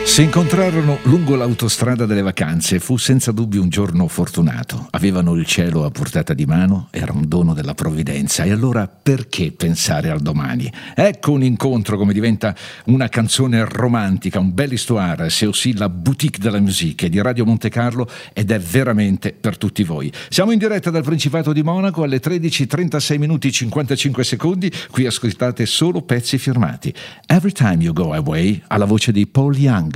Si incontrarono lungo l'autostrada delle vacanze. Fu senza dubbio un giorno fortunato. Avevano il cielo a portata di mano, era un dono della provvidenza. E allora perché pensare al domani? Ecco un incontro come diventa una canzone romantica, un bel histoire, c'est aussi la boutique de la musique di Radio Monte Carlo, ed è veramente per tutti voi. Siamo in diretta dal Principato di Monaco alle 13:36 minuti 55 secondi. Qui ascoltate solo pezzi firmati. Every Time You Go Away, alla voce di Paul Young.